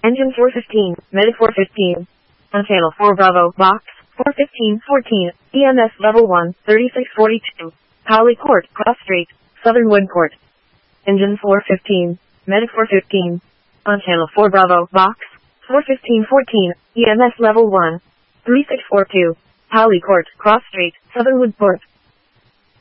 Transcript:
Engine 415, Medic 415. On channel 4 Bravo, box 41514, EMS level 1, 3642. Holly Court, Cross Street, Southernwood Court. Engine 415, Medic 415. On channel 4 Bravo, box 41514, EMS level 1, 3642. Holly Court, Cross Street, Southernwood Court.